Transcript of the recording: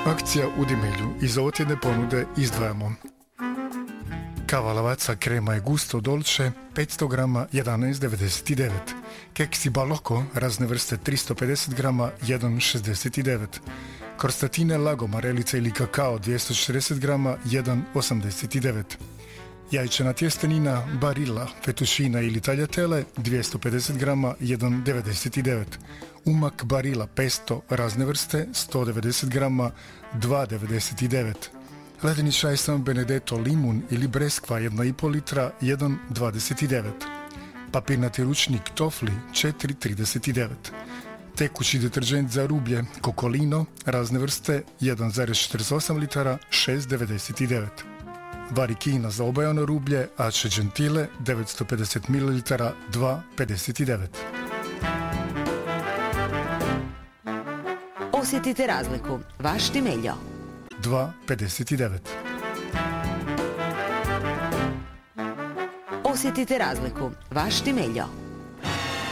Akcija u Dimelju. Iz ovotjedne ponude izdvajamo kava Lavazza krema je gusto dolce 500 grama 11,99. Keksi Balocco razne vrste 350 grama 1,69. Krostatine Lago marelica ili kakao 240 grama 1,89. Jajčana tjestenina Barilla, fettuccina ili tagliatelle 250 grama 1,99. Umak Barilla pesto razne vrste 190 grama 2,99. Ledeni čaj San Benedetto limun ili breskva 1,5 litra 1,29. Papirnati ručnik Tofli 4,39. Tekući deterđent za rublje Kokolino razne vrste 1,48 litara 6,99. Varikina za obajano rublje Ace Gentile 950 ml 2,59. Osjetite razliku. Vaš Dimeljo. 2,59. Osjetite razliku. Vaš Dimeljo.